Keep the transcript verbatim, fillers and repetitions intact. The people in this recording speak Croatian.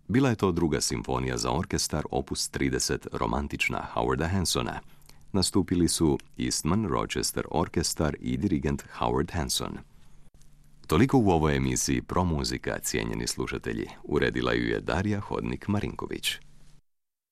Bila je to druga simfonija za orkestar opus trideset romantična Howarda Hansona. Nastupili su Eastman Rochester Orkestar i dirigent Howard Hanson. Toliko u ovoj emisiji Pro muzika, cijenjeni slušatelji. Uredila ju je Darija Hodnik-Marinković.